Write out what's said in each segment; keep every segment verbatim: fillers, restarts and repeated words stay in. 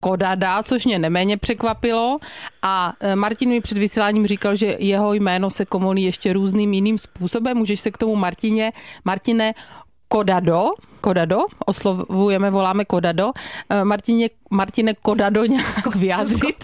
Kodada, což mě neméně překvapilo. A Martin mi před vysíláním říkal, že jeho jméno se komolí ještě různým jiným způsobem. Můžeš se k tomu Martině, Martine Kodado, Kodado, oslovujeme, voláme Kodado. Martině, Martine Kodado nějak vyjádřit?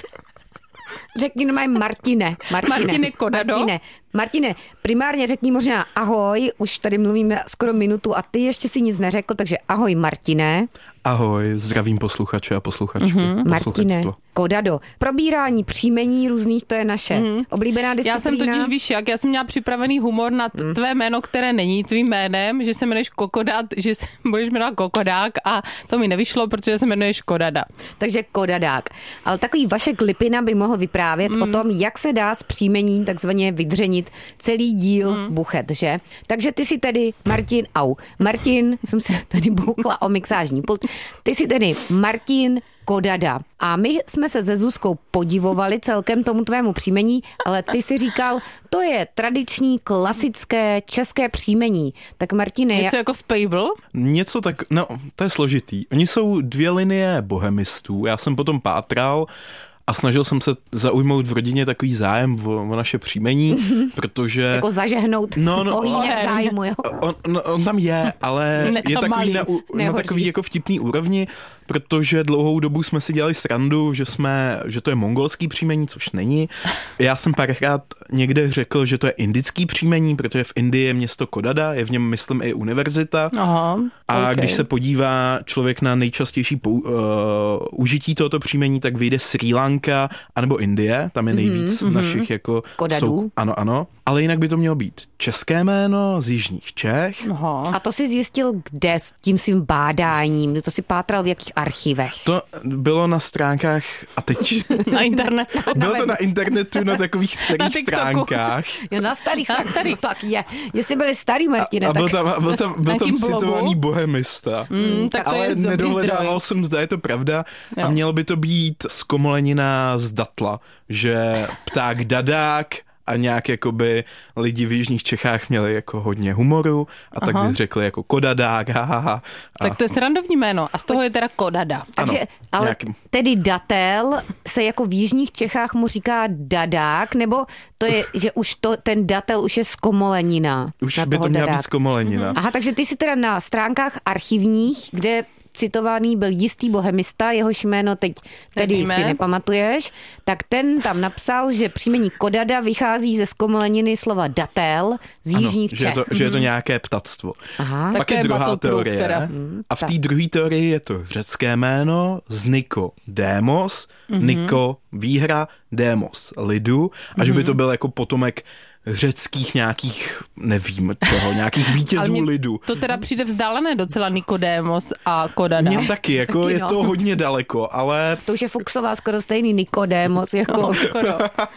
Řekni normálně Martine. Martine. Martine Kodado. Martine. Martine, primárně řekni možná ahoj, už tady mluvíme skoro minutu a ty ještě si nic neřekl, takže ahoj Martine. Ahoj, zdravím posluchače a posluchačky. Mm-hmm. Martine Kodado. Probírání příjmení různých, to je naše mm-hmm. oblíbená disciplína. Já jsem totiž, víš jak, já jsem měla připravený humor na t- tvé jméno, které není tvým jménem, že se jmenuješ Kokodát, že se budeš jmenovat Kokodák a to mi nevyšlo, protože se jmenuješ Kodada. Takže Kodadák. Ale takový Vašek Lipina by mohl vyprávět mm. o tom, jak se dá s příjmením takzvaně vydřenit celý díl mm. Buchet, že? Takže ty si tedy Martin, au, Martin, jsem se tady bouchla o mixážní pult, ty si tedy Martin Kodada. A my jsme se se Zuzkou podivovali celkem tomu tvému příjmení, ale ty si říkal, to je tradiční, klasické české příjmení. Tak Martine... Něco jak... jako Spable? Něco tak, no, to je složitý. Oni jsou dvě linie bohemistů. Já jsem potom pátral a snažil jsem se zaujmout v rodině takový zájem o, o naše příjmení, protože... Jako zažehnout no, no, ohýně v zájmu, jo? On, on, on tam je, ale ne, je takový na, na takový jako vtipný úrovni, protože dlouhou dobu jsme si dělali srandu, že jsme, že to je mongolský příjmení, což není. Já jsem párkrát někde řekl, že to je indický příjmení, protože v Indii je město Kodada, je v něm, myslím, i univerzita. Aha, a okay. Když se podívá člověk na nejčastější pou, uh, užití tohoto příjmení, tak vyjde Srí Lanka anebo Indie, tam je nejvíc mm-hmm. našich jako... Kodadů. Jsou, ano, ano. Ale jinak by to mělo být české jméno z jižních Čech. Aha. A to jsi zjistil kde s tím svým bádáním? To si pátral v jakých archivech? To bylo na stránkách a teď... Na internetu. Bylo to na internetu, na takových starých na stránkách. Jo, na starých, na starých. Tak je. Jestli byli starý, Martine, a, a byl tak... tam, byl tam, byl tam citovaný bohemista. Mm, tak to ale je nedohledával jsem, zda je to pravda. Jo. A mělo by to být zkomolenina z datla, že pták dadák a nějak jakoby lidi v jižních Čechách měli jako hodně humoru a tak by řekli jako Kodadák, hahaha. Tak to je srandovní jméno a z toho je teda Kodada. Takže, ano, ale nějakým... tedy datel se jako v jižních Čechách mu říká dadák, nebo to je, že už to, ten datel už je zkomolenina? Už by to měla být zkomolenina. Aha, takže ty si teda na stránkách archivních, kde citovaný byl jistý bohemista, jehož jméno teď tedy Nevíme. si nepamatuješ, tak ten tam napsal, že příjmení Kodada vychází ze zkomoleniny slova datel z ano, jižních Čech. Že je to, že je to nějaké ptactvo. Aha. Pak je druhá teorie. Teda. A v té druhé teorii je to řecké jméno z Niko démos, mm-hmm. Niko výhra, démos lidu, a že by to byl jako potomek řeckých nějakých, nevím čeho, nějakých vítězů lidu. To teda přijde vzdálené docela Nikodémos a Kodada. Mně taky, jako taky, je no. to hodně daleko, ale... To už je Fuchsová skoro stejný Nikodémos, jako... No, skoro.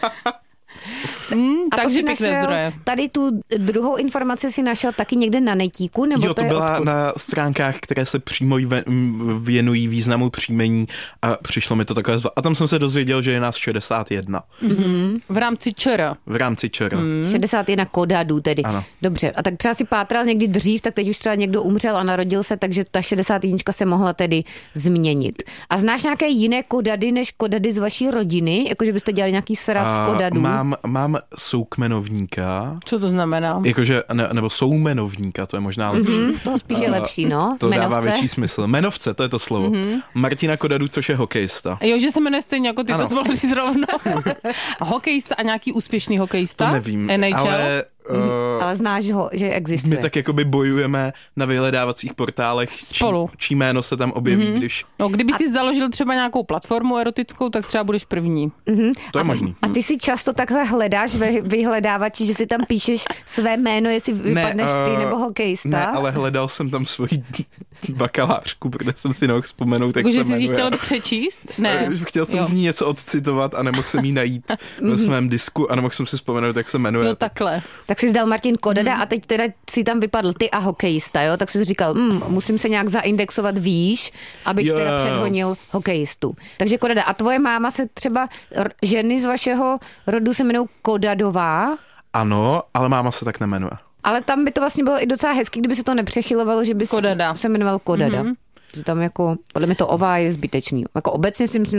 Mm, a takže to si pěkné našel, zdroje. Tady tu druhou informaci si našel taky někde na netíku? Nebo jo, to, to byla odkud? na stránkách, které se přímo věnují významu příjmení a přišlo mi to takové zva. A tam jsem se dozvěděl, že je nás šedesát jedna. Mm-hmm. V rámci ČR. V rámci ČR. Mm. šedesát jedna kodadů tedy. Ano. Dobře, a tak třeba si pátral někdy dřív, tak teď už třeba někdo umřel a narodil se, takže ta šedesát jedna se mohla tedy změnit. A znáš nějaké jiné kodady než kodady z vaší rodiny? Jakože byste dělali nějaký sraz kodadů? Mám, mám soukmenovníka. Co to znamená? Jakože, ne, nebo soumenovníka, to je možná lepší. Mm-hmm, to spíš je lepší, no. To Menovce. dává větší smysl. Menovce, to je to slovo. Mm-hmm. Martina Kodadu, což je hokejista. Jo, že se jmenuje stejně jako ty, ano. to zvolili si zrovna. Hokejista a nějaký úspěšný hokejista? To nevím, N H L? ale... Uh, ale znáš ho, že existuje. My tak jakoby bojujeme na vyhledávacích portálech, čí, čí jméno se tam objeví, mm-hmm. když... No, kdyby a... si založil třeba nějakou platformu erotickou, tak třeba budeš první. Mm-hmm. To je a, možný. A ty si často takhle hledáš ve vyhledávači, že si tam píšeš své jméno, jestli vypadneš ne, uh, ty nebo hokejista? Ne, ale hledal jsem tam svoji bakalářku, protože jsem si nemohl vzpomenout, jak Jako, se že jsi ji jmenuje. chtěl přečíst? Ne. Chtěl jsem jo. z ní něco odcitovat a nemohl jsem jí najít ve svém disku a nemohl jsem si vzpomenout, jak se jmenuje. No takhle. Tak jsi zdal Martin Kodada mm. a teď teda si tam vypadl ty a hokejista, jo? Tak jsi říkal, mm, musím se nějak zaindexovat výš, abych jo. teda předhonil hokejistu. Takže Kodada. A tvoje máma se třeba, ženy z vašeho rodu se jmenou Kodadová? Ano, ale máma se tak nemenuje. Ale tam by to vlastně bylo i docela hezký, kdyby se to nepřechylovalo, že by Kodada. se jmenoval Kodada. Mm-hmm. Že tam jako, podle mě to ová je zbytečný. Jako obecně si myslím,